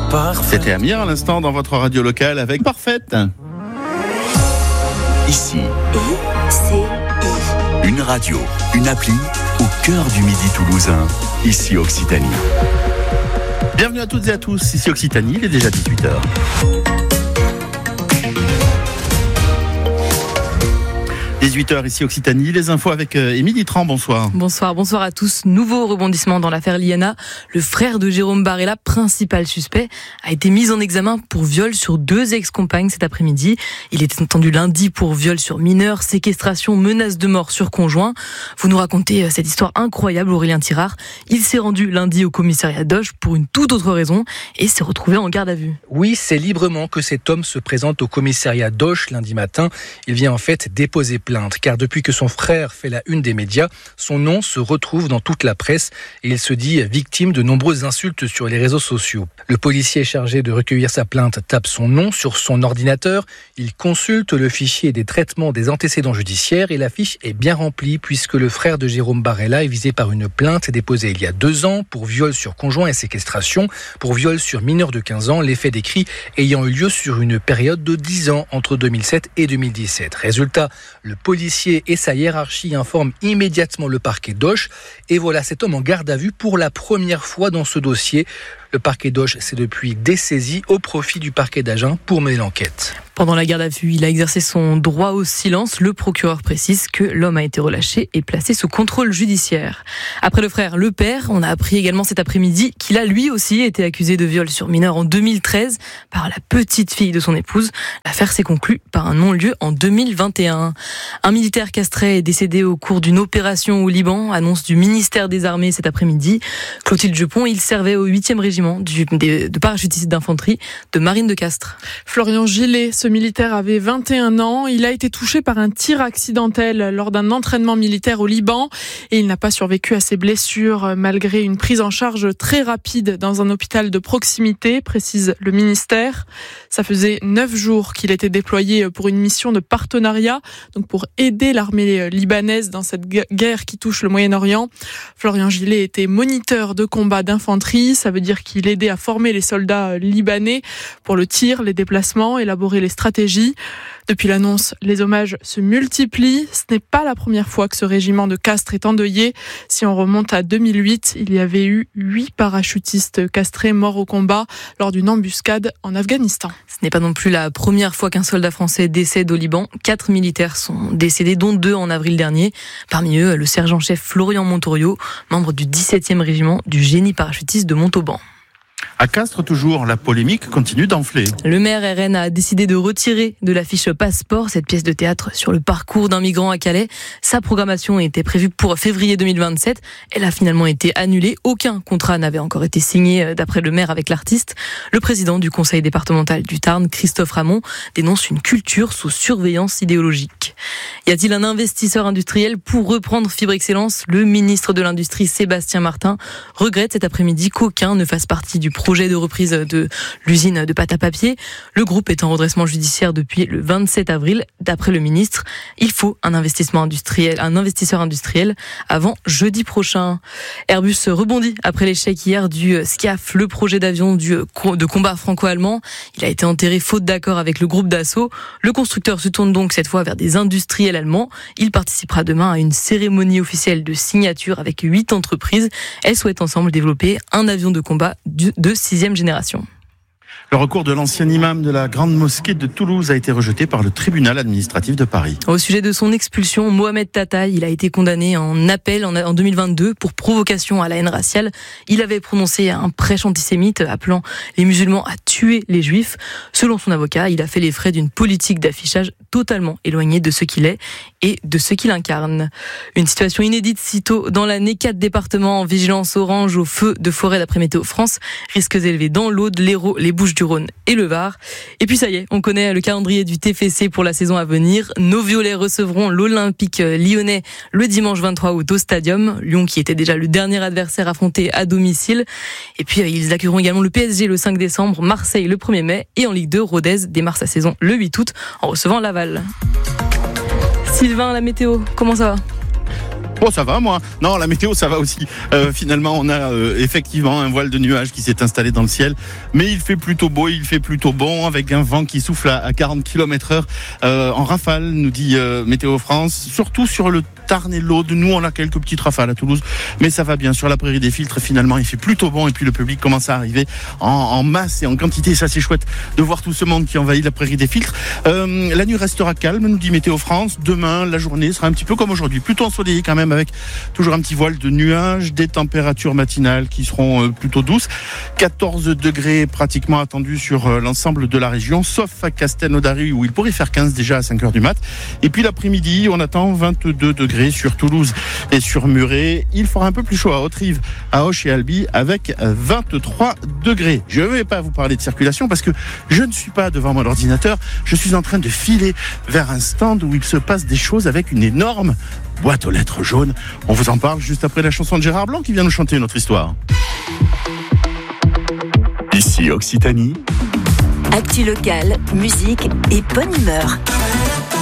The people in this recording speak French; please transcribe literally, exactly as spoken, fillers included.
Parfaite. C'était Amir à l'instant dans votre radio locale avec Parfaite. Ici, I C I. Une radio, une appli au cœur du midi toulousain. Ici Occitanie. Bienvenue à toutes et à tous. Ici Occitanie, il est déjà dix-huit heures. dix-huit heures ici Occitanie, les infos avec euh, Émilie Tran, bonsoir. Bonsoir, bonsoir à tous. Nouveau rebondissement dans l'affaire Liana. Le frère de Jérôme Barella, principal suspect, a été mis en examen pour viol sur deux ex-compagnes cet après-midi. Il était entendu lundi pour viol sur mineur, séquestration, menace de mort sur conjoint. Vous nous racontez cette histoire incroyable, Aurélien Tirard. Il s'est rendu lundi au commissariat d'Auch pour une toute autre raison et s'est retrouvé en garde à vue. Oui, c'est librement que cet homme se présente au commissariat d'Auch lundi matin. Il vient en fait déposer plainte, car depuis que son frère fait la une des médias, son nom se retrouve dans toute la presse et il se dit victime de nombreuses insultes sur les réseaux sociaux. Le policier chargé de recueillir sa plainte tape son nom sur son ordinateur, il consulte le fichier des traitements des antécédents judiciaires et la fiche est bien remplie puisque le frère de Jérôme Barella est visé par une plainte déposée il y a deux ans pour viol sur conjoint et séquestration, pour viol sur mineur de quinze ans, les faits décrits ayant eu lieu sur une période de dix ans entre deux mille sept et deux mille dix-sept. Résultat, le policier et sa hiérarchie informent immédiatement le parquet d'Auch et voilà cet homme en garde à vue pour la première fois dans ce dossier. Le parquet d'Auch s'est depuis dessaisi au profit du parquet d'Agen pour mener l'enquête. Pendant la garde à vue, il a exercé son droit au silence. Le procureur précise que l'homme a été relâché et placé sous contrôle judiciaire. Après le frère, le père, on a appris également cet après-midi qu'il a lui aussi été accusé de viol sur mineur en deux mille treize par la petite fille de son épouse. L'affaire s'est conclue par un non-lieu en deux mille vingt et un. Un militaire castré est décédé au cours d'une opération au Liban, annonce du ministère des Armées cet après-midi. Clotilde Jepon, il servait au huitième régiment du, de, de parachutistes d'infanterie de Marine de Castres. Florian Gillet, ce militaire avait vingt et un ans. Il a été touché par un tir accidentel lors d'un entraînement militaire au Liban et il n'a pas survécu à ses blessures malgré une prise en charge très rapide dans un hôpital de proximité, précise le ministère. Ça faisait neuf jours qu'il était déployé pour une mission de partenariat, donc pour aider l'armée libanaise dans cette guerre qui touche le Moyen-Orient. Florian Gillet était moniteur de combat d'infanterie, ça veut dire qu'il aidait à former les soldats libanais pour le tir, les déplacements, élaborer les stratégies. Depuis l'annonce, les hommages se multiplient. Ce n'est pas la première fois que ce régiment de Castres est endeuillé. Si on remonte à deux mille huit, il y avait eu huit parachutistes castrés morts au combat lors d'une embuscade en Afghanistan. Ce n'est pas non plus la première fois qu'un soldat français décède au Liban. Quatre militaires sont décédés, dont deux en avril dernier. Parmi eux, le sergent-chef Florian Montorio, membre du dix-septième régiment du génie parachutiste de Montauban. À Castres, toujours, la polémique continue d'enfler. Le maire R N a décidé de retirer de l'affiche Passeport cette pièce de théâtre sur le parcours d'un migrant à Calais. Sa programmation était prévue pour février deux mille vingt-sept. Elle a finalement été annulée. Aucun contrat n'avait encore été signé d'après le maire avec l'artiste. Le président du conseil départemental du Tarn, Christophe Ramon, dénonce une culture sous surveillance idéologique. Y a-t-il un investisseur industriel pour reprendre Fibre Excellence ? Le ministre de l'Industrie, Sébastien Martin, regrette cet après-midi qu'aucun ne fasse partie du projet de reprise de l'usine de pâte à papier. Le groupe est en redressement judiciaire depuis le vingt-sept avril. D'après le ministre, il faut un investissement industriel, un investisseur industriel avant jeudi prochain. Airbus rebondit après l'échec hier du SCAF, le projet d'avion du, de combat franco-allemand. Il a été enterré faute d'accord avec le groupe Dassault. Le constructeur se tourne donc cette fois vers des industriels allemands. Il participera demain à une cérémonie officielle de signature avec huit entreprises. Elles souhaitent ensemble développer un avion de combat de sixième génération. Le recours de l'ancien imam de la Grande Mosquée de Toulouse a été rejeté par le tribunal administratif de Paris. Au sujet de son expulsion, Mohamed Tataï, il a été condamné en appel en deux mille vingt-deux pour provocation à la haine raciale. Il avait prononcé un prêche antisémite appelant les musulmans à tuer les juifs. Selon son avocat, il a fait les frais d'une politique d'affichage totalement éloignée de ce qu'il est et de ce qu'il incarne. Une situation inédite sitôt dans l'année. Quatre départements en vigilance orange au feu de forêt d'après Météo France. Risques élevés dans l'Aude, l'Hérault, les Bouches-du-Rhône et le Var. Et puis ça y est, on connaît le calendrier du T F C pour la saison à venir. Nos Violets recevront l'Olympique lyonnais le dimanche vingt-trois août au Stadium. Lyon qui était déjà le dernier adversaire affronté à domicile. Et puis ils accueilleront également le P S G le cinq décembre, Marseille le premier mai et en Ligue deux, Rodez démarre sa saison le huit août en recevant Laval. Sylvain, la météo, comment ça va ? Oh, ça va, moi. Non, la météo, ça va aussi. Euh, finalement, on a euh, effectivement un voile de nuages qui s'est installé dans le ciel. Mais il fait plutôt beau, il fait plutôt bon, avec un vent qui souffle à, à quarante kilomètres heure euh, en rafale, nous dit euh, Météo France. Surtout sur le Tarn et l'Aude. Nous, on a quelques petites rafales à Toulouse. Mais ça va bien. Sur la prairie des Filtres, finalement, il fait plutôt bon. Et puis, le public commence à arriver en, en masse et en quantité. Ça, c'est chouette de voir tout ce monde qui envahit la prairie des Filtres. Euh, la nuit restera calme, nous dit Météo France. Demain, la journée sera un petit peu comme aujourd'hui. Plutôt ensoleillée quand même, avec toujours un petit voile de nuages, des températures matinales qui seront plutôt douces. quatorze degrés pratiquement attendus sur l'ensemble de la région, sauf à Castelnaudary où il pourrait faire quinze déjà à cinq heures du mat. Et puis l'après-midi, on attend vingt-deux degrés sur Toulouse et sur Muret. Il fera un peu plus chaud à Haute-Rive, à Auch et Albi avec vingt-trois degrés. Je ne vais pas vous parler de circulation parce que je ne suis pas devant mon ordinateur. Je suis en train de filer vers un stand où il se passe des choses avec une énorme boîte aux lettres jaunes. On vous en parle juste après la chanson de Gérard Blanc qui vient nous chanter une autre histoire. Ici Occitanie. Actu locale, musique et bonne humeur.